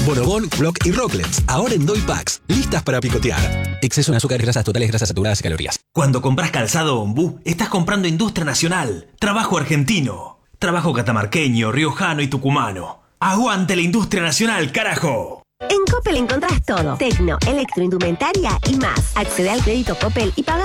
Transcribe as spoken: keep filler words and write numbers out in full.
Bonobón, Block y Rocklets, ahora en Doy Packs, listas para picotear. Exceso en azúcares, grasas totales, grasas saturadas y calorías. Cuando compras calzado Ombú, estás comprando industria nacional, trabajo argentino, trabajo catamarqueño, riojano y tucumano. ¡Aguante la industria nacional, carajo! En Coppel encontrás todo. Tecno, electroindumentaria y más. Accede al crédito Coppel y paga